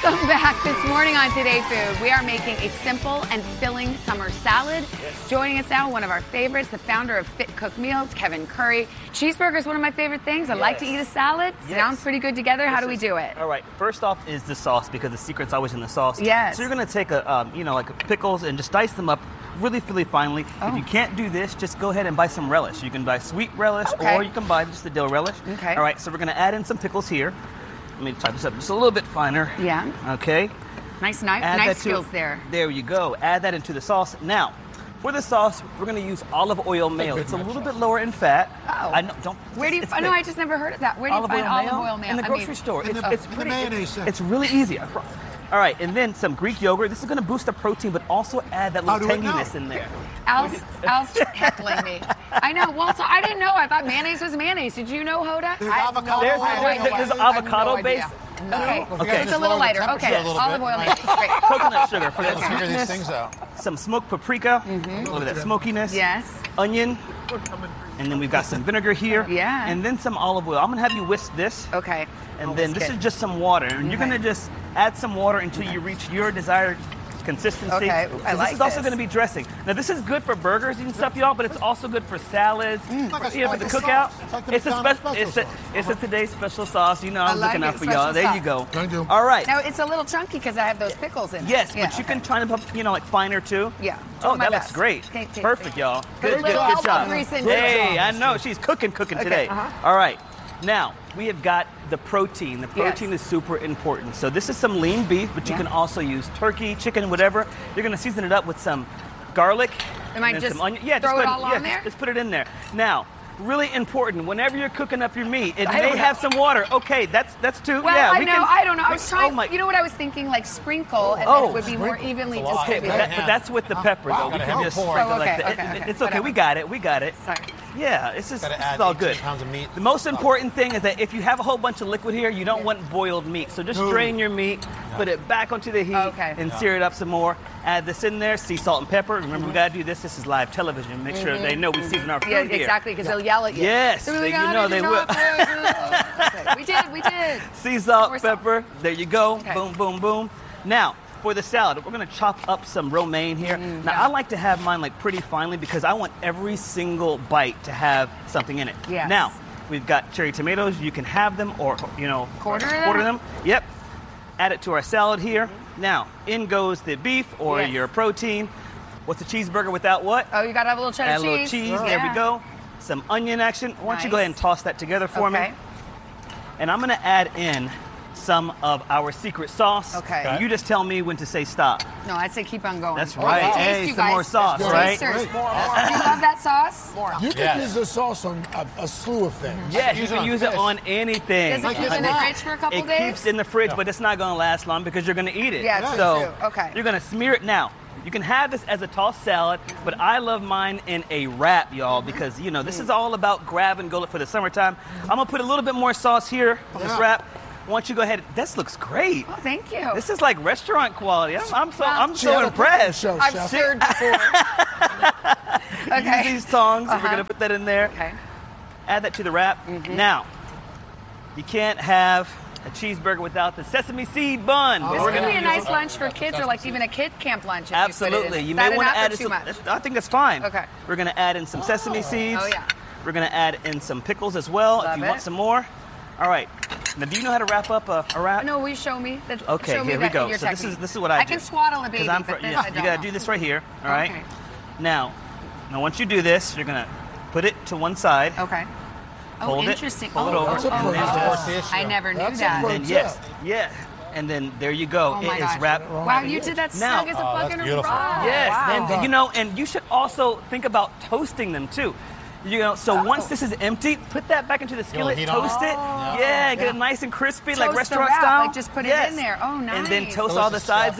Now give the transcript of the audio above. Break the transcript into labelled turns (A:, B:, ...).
A: Welcome back. This morning on Today Food, we are making a simple and filling summer salad. Yes. Joining us now, one of our favorites, the founder of Fit Cook Meals, Kevin Curry. Cheeseburger is one of my favorite things. I like to eat a salad.
B: Yes.
A: Sounds pretty good together. How do we do it?
B: All right. First off is the sauce, because the secret's always in the sauce.
A: Yes.
B: So you're going to take like pickles and just dice them up really, really finely.
A: Oh.
B: If you can't do this, just go ahead and buy some relish. You can buy sweet relish, or you can buy just the dill relish.
A: Okay.
B: All right. So we're going to add in some pickles here. Let me type this up just a little bit finer.
A: Yeah.
B: Okay.
A: Nice skills there.
B: There you go. Add that into the sauce. Now, for the sauce, we're going to use olive oil mayo. It's a little bit lower in fat.
A: Oh.
B: I know, don't.
A: Where do you? I know. I just never heard of that. Where do you find olive oil mayo?
B: In the grocery store. It's pretty.
C: Mayonnaise.
B: It's really easy. All right, and then some Greek yogurt. This is going to boost the protein, but also add that little tanginess in there.
A: Al's heckling me. I know. Well, so I didn't know. I thought mayonnaise was mayonnaise. Did you know, Hoda?
C: There's avocado.
B: There's avocado base.
A: Okay. It's a little lighter. Okay. Olive oil mayonnaise. Great.
B: Coconut sugar for the
C: Figure these
B: sweetness.
C: things out.
B: Some smoked paprika. A little bit of that smokiness.
A: Yes.
B: Onion. And then we've got some vinegar here.
A: Yeah.
B: And then some olive oil. I'm going to have you whisk this.
A: Okay.
B: And then this is just some water. And you're going to just add some water until you reach your desired consistency.
A: Okay. I like
B: this is also going to be dressing. Now, this is good for burgers and stuff, y'all, but it's also good for salads. For the cookout. It's a today's special sauce. You know, I'm looking out for y'all. There you go.
C: Thank you.
B: All right.
A: Now, it's a little chunky because I have those pickles in it.
B: Yes, but you can try to put, like finer too.
A: Yeah.
B: Oh,
A: my
B: that
A: best.
B: looks great. Perfect, y'all.
A: Put a
B: Good
A: little elbow
B: job.
A: grease in
B: Hey,
A: there.
B: I know. She's cooking today. All right. Now, we have got the protein. The protein is super important. So this is some lean beef, but you can also use turkey, chicken, whatever. You're going to season it up with some garlic.
A: Am I
B: and
A: just
B: some onion.
A: throw it all on there?
B: Just put it in there. Now, really important, whenever you're cooking up your meat, it may have some water. Okay, that's two.
A: Well,
B: yeah,
A: I don't know. I was trying, you know what I was thinking? Like sprinkle, and then it would be more evenly distributed.
B: But that's with the pepper, though. We can just sprinkle like that. It's okay. We got it.
A: Sorry.
B: Yeah, it's all good.
C: Pounds of meat.
B: The most important thing is that if you have a whole bunch of liquid here, you don't want boiled meat. So just drain your meat, put it back onto the heat, and sear it up some more. Add this in there, sea salt and pepper. Remember, we gotta do this. This is live television. Make sure they know we season our food here.
A: Yeah, exactly, because they'll yell at you.
B: Yes, you know they will.
A: We did.
B: Sea salt, pepper. There you go. Boom, boom, boom. Now, for the salad, we're going to chop up some romaine here. Now, I like to have mine like pretty finely because I want every single bite to have something in it.
A: Yes.
B: Now, we've got cherry tomatoes. You can have them or,
A: quarter
B: them. Yep. Add it to our salad here. Now, in goes the beef or your protein. What's a cheeseburger without what?
A: Oh, you got to have a little cheddar cheese.
B: Add a little cheese. There we go. Some onion action. Why don't you go ahead and toss that together for me? And I'm going to add in some of our secret sauce.
A: Okay.
B: You just tell me when to say stop.
A: No, I'd say keep on going.
B: That's right. Hey, some more sauce, right?
A: Do you love that sauce? More.
D: You can use the sauce on a slew of things.
B: Yes, you can use it on anything.
A: Does it keep in the fridge for a couple days?
B: It keeps in the fridge, but it's not going to last long because you're going to eat it.
A: Yeah,
B: so
A: true. Okay.
B: You're going to smear it now. You can have this as a tossed salad, but I love mine in a wrap, y'all, because, this is all about grab and go for the summertime. I'm going to put a little bit more sauce here on this wrap. Why don't you go ahead? This looks great.
A: Oh, thank you.
B: This is like restaurant quality. I'm so impressed.
A: I've stirred before.
B: Use these tongs. We're going to put that in there.
A: Okay.
B: Add that to the wrap. Now, you can't have a cheeseburger without the sesame seed bun.
A: This could be a nice lunch for kids, or like even a kid camp lunch.
B: Absolutely.
A: You
B: may want to add
A: too much.
B: I think that's fine.
A: Okay.
B: We're going to add in some sesame seeds.
A: Oh yeah.
B: We're going to add in some pickles as well if you want some more. All right. Now, do you know how to wrap up a wrap?
A: No, will you show me?
B: Okay,
A: show me
B: here we go.
A: your
B: So
A: technique.
B: this is what I do.
A: I can swaddle a baby, but this I don't
B: you got to
A: know.
B: do this right here. All right.
A: Okay.
B: Now, once you do this, you're going to put it to one side.
A: Okay.
B: Fold it.
A: Interesting.
B: Fold it over.
A: I never knew that.
B: And and then there you go.
A: Oh my
B: it
A: gosh.
B: is wrapped.
A: Wow, you did that snug as a fucking rock.
B: Yes,
A: Wow.
B: and you should also think about toasting them too. So once this is empty, put that back into the skillet, toast it. Get it nice and crispy, like
A: Toast the
B: restaurant
A: wrap,
B: style.
A: like just put it in there. Oh, nice.
B: And then toast all the sides